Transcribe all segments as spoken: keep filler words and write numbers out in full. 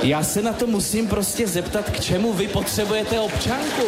Já se na to musím prostě zeptat, k čemu vy potřebujete občanku?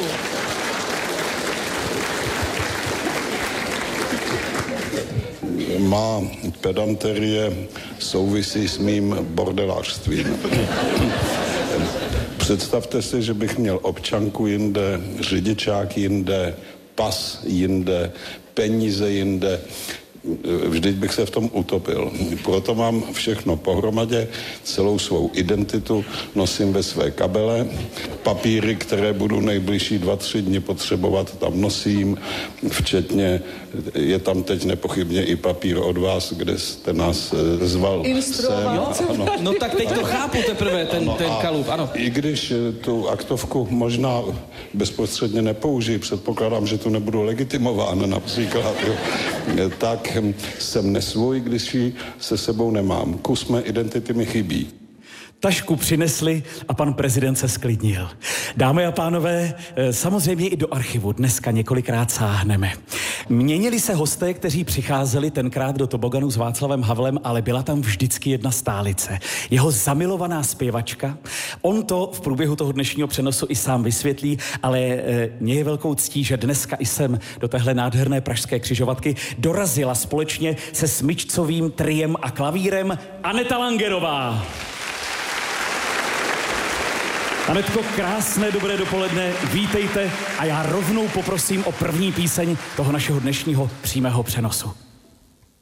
Má pedanterie souvisí s mým bordelářstvím. Představte si, že bych měl občanku jinde, řidičák jinde, pas jinde, peníze jinde. Vždyť bych se v tom utopil. Proto mám všechno pohromadě, celou svou identitu nosím ve své kabele, papíry, které budu nejbližší dva, tři dny potřebovat, tam nosím, včetně, je tam teď nepochybně i papír od vás, kde jste nás zval. Instruovat. No tak teď to chápu teprve, ten, ano, ten kalup, ano. I když tu aktovku možná bezprostředně nepoužiji, předpokládám, že tu nebudu legitimován například, jo, tak jsem nesvůj, když ji se sebou nemám. Kus mé identity mi chybí. Tašku přinesli a pan prezident se sklidnil. Dámy a pánové, samozřejmě i do archivu dneska několikrát sáhneme. Měnili se hosté, kteří přicházeli tenkrát do toboganu s Václavem Havlem, ale byla tam vždycky jedna stálice. Jeho zamilovaná zpěvačka. On to v průběhu toho dnešního přenosu i sám vysvětlí, ale e, mě je velkou ctí, že dneska i sem do téhle nádherné pražské křižovatky dorazila společně se smyčcovým triem a klavírem Aneta Langerová. Anetko, krásné dobré dopoledne, vítejte a já rovnou poprosím o první píseň toho našeho dnešního přímého přenosu.